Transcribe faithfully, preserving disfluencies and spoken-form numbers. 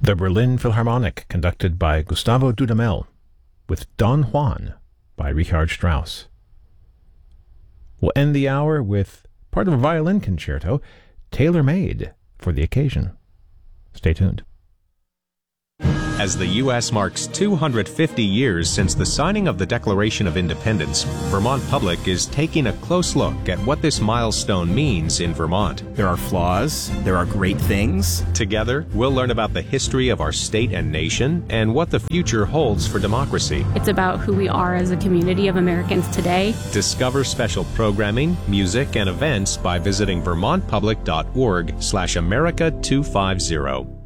The Berlin Philharmonic, conducted by Gustavo Dudamel, with Don Juan by Richard Strauss. We'll end the hour with part of a violin concerto, tailor-made for the occasion. Stay tuned. As the U S marks two hundred fifty years since the signing of the Declaration of Independence, Vermont Public is taking a close look at what this milestone means in Vermont. There are flaws, there are great things. Together, we'll learn about the history of our state and nation and what the future holds for democracy. It's about who we are as a community of Americans today. Discover special programming, music, and events by visiting vermont public dot org slash America two fifty.